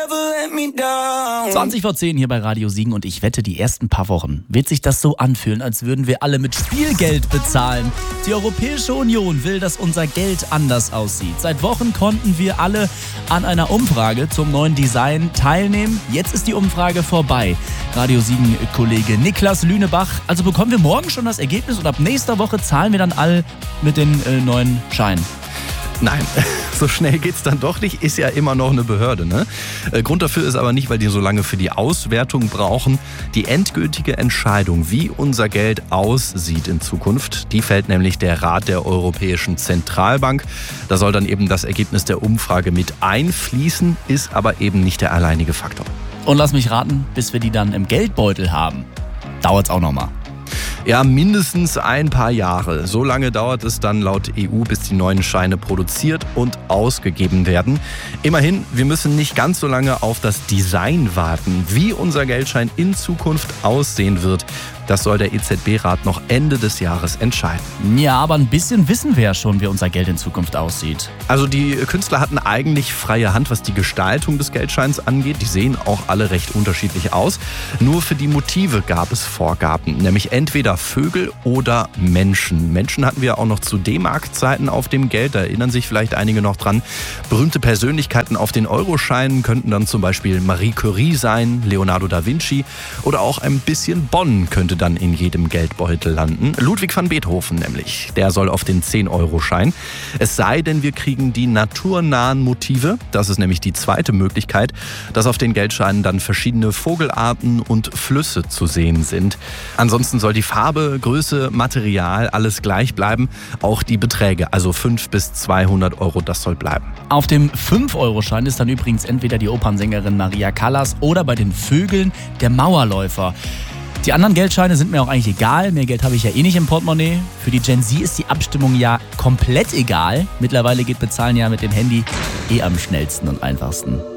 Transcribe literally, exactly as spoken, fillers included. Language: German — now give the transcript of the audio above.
zwanzig vor zehn hier bei Radio Siegen und ich wette, die ersten paar Wochen wird sich das so anfühlen, als würden wir alle mit Spielgeld bezahlen. Die Europäische Union will, dass unser Geld anders aussieht. Seit Wochen konnten wir alle an einer Umfrage zum neuen Design teilnehmen. Jetzt ist die Umfrage vorbei. Radio Siegen-Kollege Niklas Lünebach. Also bekommen wir morgen schon das Ergebnis und ab nächster Woche zahlen wir dann alle mit den äh, neuen Scheinen. Nein, so schnell geht's dann doch nicht, ist ja immer noch eine Behörde, ne? Grund dafür ist aber nicht, weil die so lange für die Auswertung brauchen. Die endgültige Entscheidung, wie unser Geld aussieht in Zukunft, die fällt nämlich der Rat der Europäischen Zentralbank. Da soll dann eben das Ergebnis der Umfrage mit einfließen, ist aber eben nicht der alleinige Faktor. Und lass mich raten, bis wir die dann im Geldbeutel haben, dauert's auch noch mal. Ja, mindestens ein paar Jahre. So lange dauert es dann laut E U, bis die neuen Scheine produziert und ausgegeben werden. Immerhin, wir müssen nicht ganz so lange auf das Design warten. Wie unser Geldschein in Zukunft aussehen wird, das soll der E Z B-Rat noch Ende des Jahres entscheiden. Ja, aber ein bisschen wissen wir ja schon, wie unser Geld in Zukunft aussieht. Also die Künstler hatten eigentlich freie Hand, was die Gestaltung des Geldscheins angeht. Die sehen auch alle recht unterschiedlich aus. Nur für die Motive gab es Vorgaben, nämlich entweder Vögel oder Menschen. Menschen hatten wir auch noch zu D-Mark-Zeiten auf dem Geld, da erinnern sich vielleicht einige noch dran. Berühmte Persönlichkeiten auf den Euroscheinen könnten dann zum Beispiel Marie Curie sein, Leonardo da Vinci oder auch ein bisschen Bonn könnte dann in jedem Geldbeutel landen. Ludwig van Beethoven nämlich, der soll auf den zehn-Euro-Schein. Es sei denn, wir kriegen die naturnahen Motive. Das ist nämlich die zweite Möglichkeit, dass auf den Geldscheinen dann verschiedene Vogelarten und Flüsse zu sehen sind. Ansonsten soll die Farbe, Größe, Material alles gleich bleiben. Auch die Beträge, also fünf bis zweihundert Euro, das soll bleiben. Auf dem fünf-Euro-Schein ist dann übrigens entweder die Opernsängerin Maria Callas oder bei den Vögeln der Mauerläufer. Die anderen Geldscheine sind mir auch eigentlich egal. Mehr Geld habe ich ja eh nicht im Portemonnaie. Für die Gen Z ist die Abstimmung ja komplett egal. Mittlerweile geht Bezahlen ja mit dem Handy eh am schnellsten und einfachsten.